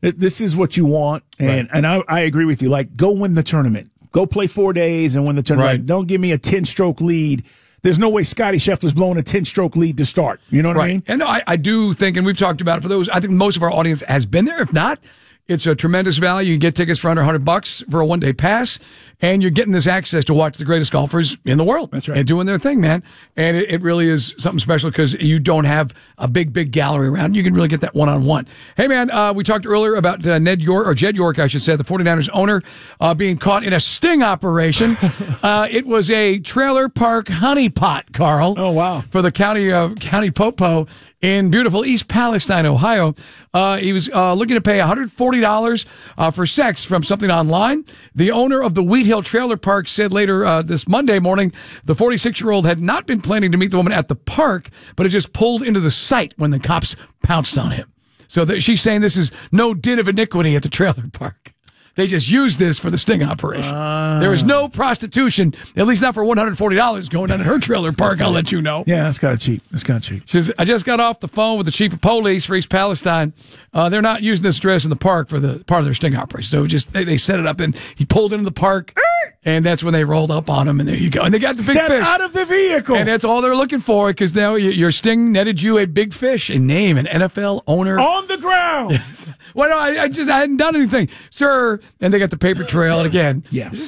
This is what you want, and I agree with you. Like, go win the tournament. Go play 4 days and win the tournament. Right. Like, don't give me a 10-stroke lead. There's no way Scotty Scheffler's blowing a 10-stroke lead to start. You know what I mean? And I do think, and we've talked about it for those, I think most of our audience has been there. If not, it's a tremendous value. You can get tickets for under $100 for a one-day pass, and you're getting this access to watch the greatest golfers in the world. That's right. And doing their thing, man. And it really is something special because you don't have a big gallery around. You can really get that one-on-one. Hey, man, we talked earlier about Jed York, I should say, the 49ers owner, being caught in a sting operation. It was a trailer park honeypot, Carl. Oh, wow. For the County Popo in beautiful East Palestine, Ohio. He was looking to pay $140 for sex from something online. The owner of the Wheat Hill Trailer Park said later this Monday morning the 46-year-old had not been planning to meet the woman at the park, but had just pulled into the site when the cops pounced on him. So she's saying this is no din of iniquity at the trailer park. They just used this for the sting operation. There was no prostitution, at least not for $140 going on in her trailer park, I'll let you know. Yeah, that's kind of cheap. She says, I just got off the phone with the chief of police for East Palestine. They're not using this dress in the park for the part of their sting operation. So just they set it up, and he pulled into the park, and that's when they rolled up on him, and there you go. And they got the big fish out of the vehicle. And that's all they're looking for, because now your sting netted you a big fish, a name, an NFL owner. On the ground. Yes. Well, no, I hadn't done anything, sir. And they got the paper trail, and again,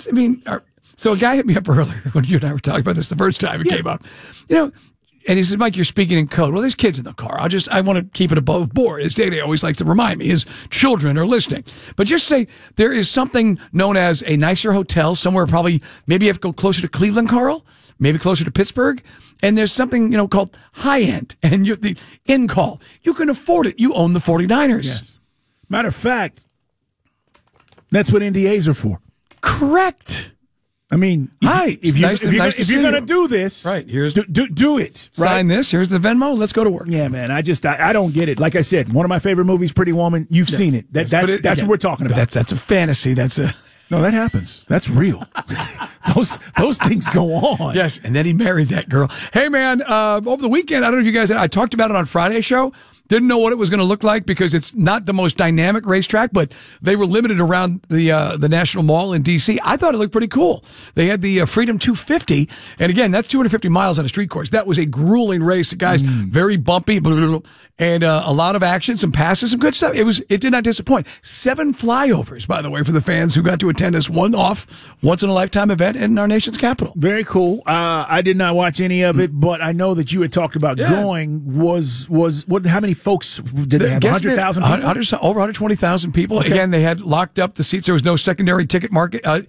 so a guy hit me up earlier when you and I were talking about this the first time it came up, and he said, Mike, you're speaking in code. Well, there's kids in the car. I want to keep it above board. As Day always likes to remind me, his children are listening. But just say there is something known as a nicer hotel somewhere, probably maybe you have to go closer to Cleveland, Carl, maybe closer to Pittsburgh. And there's something, called high end, and the in-call. You can afford it. You own the 49ers. Yes. Matter of fact, that's what NDAs are for. Correct. I mean, if you're going to do this, right? Here's do it. Right? Sign this. Here's the Venmo. Let's go to work. Yeah, man. I don't get it. Like I said, one of my favorite movies, Pretty Woman. You've seen it. That's what we're talking about. That's a fantasy. No, that happens. That's real. Those things go on. Yes, and then he married that girl. Hey, man, over the weekend, I don't know if you guys I talked about it on Friday's show. Didn't know what it was going to look like because it's not the most dynamic racetrack, but they were limited around the National Mall in D.C. I thought it looked pretty cool. They had the Freedom 250, and again, that's 250 miles on a street course. That was a grueling race. The guys, very bumpy, and a lot of action, some passes, some good stuff. It did not disappoint. 7 flyovers, by the way, for the fans who got to attend this once-in-a-lifetime event in our nation's capital. Very cool. I did not watch any of it, but I know that you had talked about going. How many folks did they have? 100,000 people? Over 120,000 people. Okay. Again, they had locked up the seats. There was no secondary ticket market.